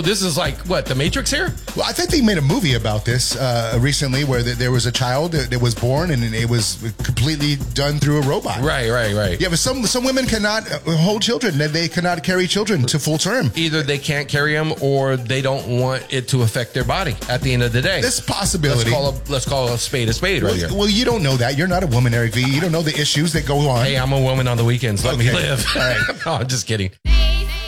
this is like, what, The Matrix here? Well, I think they made a movie about this recently where there was a child that was born and it was completely done through a robot. Right. Yeah, but some women cannot hold children. They cannot carry children to full term. Either they can't carry them or they don't want it to affect their body at the end of the day. This possibility. Let's call a spade right here. Well, you don't know that. You're not a woman, Eric V. You don't know the issues that go on. Hey, I'm a woman on the weekends. Let me live. All right. No, I'm just kidding.